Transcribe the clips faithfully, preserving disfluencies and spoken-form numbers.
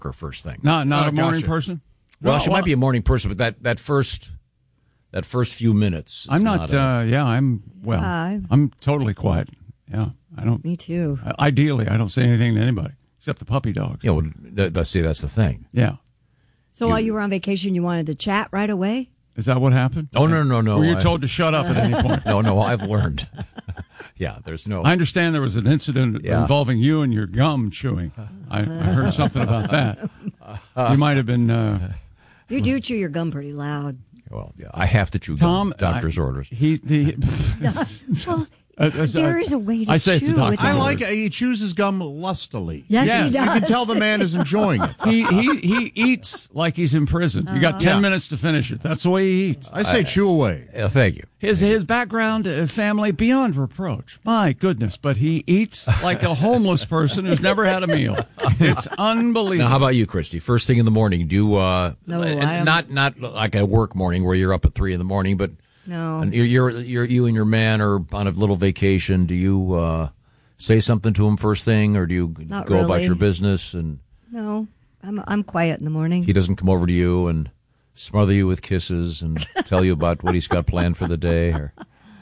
her first thing. Not not Oh, a morning gotcha. person? Well, Well, she might be a morning person, but that, that first that first few minutes. is I'm not, a- uh, yeah, I'm, well, Uh, I'm totally quiet. Yeah, I don't, Me too. ideally, I don't say anything to anybody, except the puppy dogs. you know, th- th- see, that's the thing. Yeah. So while you were on vacation, you wanted to chat right away? Is that what happened? Oh, no, no, no. Were you I- told to shut up at any point? No, no, I've learned. Yeah, there's no. I understand there was an incident Yeah. involving you and your gum chewing. I, I heard something about that. You might have been, uh, You do chew your gum pretty loud. Well, yeah, I have to chew Tom. gum, doctor's I- orders. He, he Well, Uh, uh, there uh, is a way to I say it's a chew doctor. with I the- like it. He chews his gum lustily. Yes, Yes. he You does. You can tell the man is enjoying it. he, he he eats like he's in prison. You got ten Yeah. minutes to finish it. That's the way he eats. I say chew away. Uh, thank you. His his background, uh, family, beyond reproach. My goodness, but he eats like a homeless person who's never had a meal. It's unbelievable. Now, how about you, Christy? First thing in the morning, do you, uh, No, and I don't- not not like a work morning where you're up at three in the morning, but No. and you're, you're you're you and your man are on a little vacation. Do you uh, say something to him first thing, or do you Not go about really. your business and No, I'm I'm quiet in the morning. he doesn't come over to you and smother you with kisses and tell you about what he's got planned for the day? Or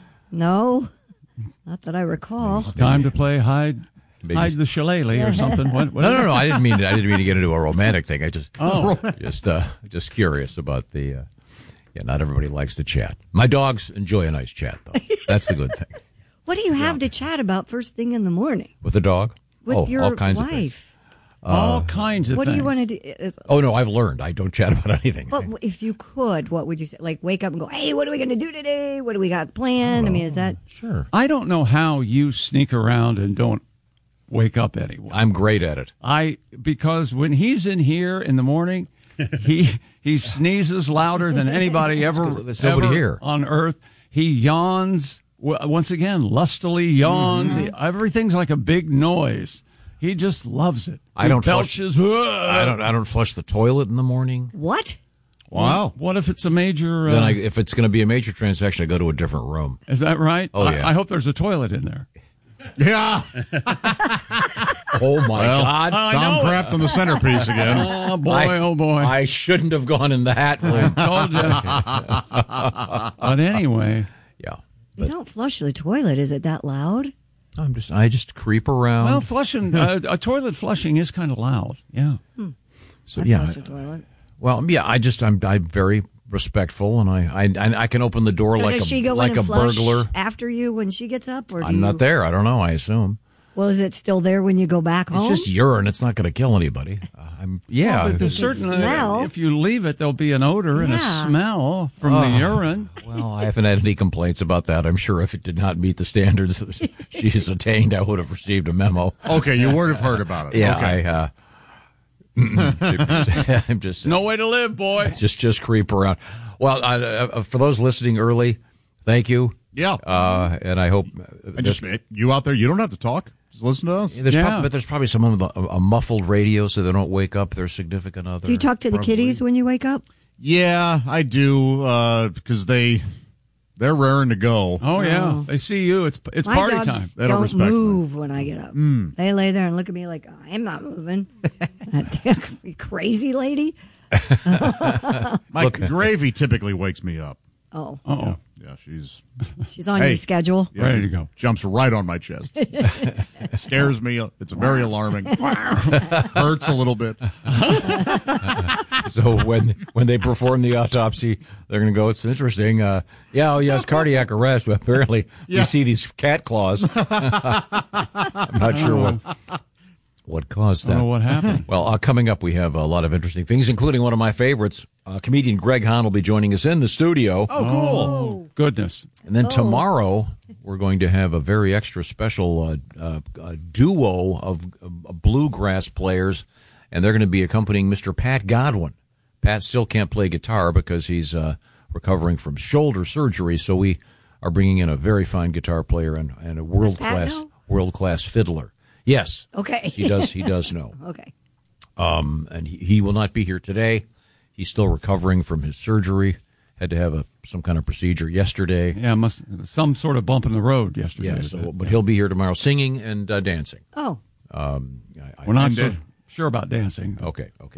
No, not that I recall. Time to play hide Maybe- hide the shillelagh or something. What, what no, no, no. I didn't mean to, I didn't mean to get into a romantic thing. I just Oh. just uh, just curious about the. Uh, yeah, not everybody likes to chat. My dogs enjoy a nice chat, though. That's the good thing. What do you have to chat about first thing in the morning With the dog? with oh, your all kinds of things. wife? All kinds of What do things. you want to do? Is- Oh, no, I've learned. I don't chat about anything. What if you could? What would you say? Like wake up and go, "Hey, what are we going to do today? What do we got planned?" I mean, is that Sure. I don't know how you sneak around and don't wake up anyone. I'm great at it. I because when he's in here in the morning, he he sneezes louder than anybody ever, 'cause there's nobody ever here. on earth. He yawns w- once again, lustily yawns. Mm-hmm. He- everything's like a big noise. He just loves it. I He don't flush- belches. I don't. I don't flush the toilet in the morning. what? Wow. What if it's a major? Uh, Then, I, if it's going to be a major transaction, I go to a different room. is that right? Oh, I- yeah. I, hope there's a toilet in there. Yeah. Oh my Well, God! I Tom know it. crapped on the centerpiece again. Oh boy! I- oh boy! I shouldn't have gone in that room. told you. But anyway, Yeah, You don't flush the toilet. Is it that loud? I'm just. I just creep around. well, flushing uh, a toilet flushing is kind of loud. Yeah. so I yeah. flush the toilet. Well, yeah. I just. I'm. I'm very respectful, and I. I. I can open the door So like does a she go like in a and flush burglar. after you when she gets up, or do I'm you, not there. I don't know. I assume Well, is it still there when you go back it's home? just urine. It's not going to kill anybody. Uh, I'm. Yeah. Well, but There's You can certain smell. if you leave it, there'll be an odor and a Yeah. smell from the urine. Well, I haven't had any complaints about that. I'm sure if it did not meet the standards that she's attained, I would have received a memo. Okay, you would have heard about it. Yeah, Okay. I. Uh, I'm just No way to live, boy. just just creep around. Well, uh, uh, for those listening early, thank you. Yeah. Uh, and I hope And just you out there, you don't have to talk. Just listen to us. there's Yeah. prob- but there's probably someone with a, a muffled radio so they don't wake up their significant other. Do you talk to the Probably. kitties when you wake up? Yeah, I do, because they they're raring to go. Oh yeah, they see you. It's it's My party dogs time. They don't don't respect me. move when I get up. They lay there and look at me like I'm not moving. That damn you crazy lady. My Look. Gravy typically wakes me up. Oh, Oh, Yeah, she's she's on Hey. your schedule. yeah, ready she to go. Jumps right on my chest. Scares me. It's very alarming. Hurts a little bit. So when when they perform the autopsy, they're going to go. It's interesting. Uh, yeah, oh yeah, it's cardiac arrest. But apparently, Yeah. you see these cat claws. I'm not sure what what caused I that. don't know what happened. Well, uh, coming up, we have a lot of interesting things, including one of my favorites. Uh, comedian Greg Hahn will be joining us in the studio. Oh, cool. Goodness. And then tomorrow, we're going to have a very extra special uh, uh, uh, duo of uh, bluegrass players, and they're going to be accompanying Mister Pat Godwin. Pat still can't play guitar because he's uh, recovering from shoulder surgery, so we are bringing in a very fine guitar player and, and a world-class know? world-class fiddler. Yes. Okay. He does, he does know. Okay. Um, and he, he will not be here today. He's still recovering from his surgery. Had to have a some kind of procedure yesterday. Yeah, must some sort of bump in the road yesterday. Yeah, so, but he'll be here tomorrow singing and uh, dancing. Oh, Um, I, I, We're not And, so uh, sure about dancing. okay, okay.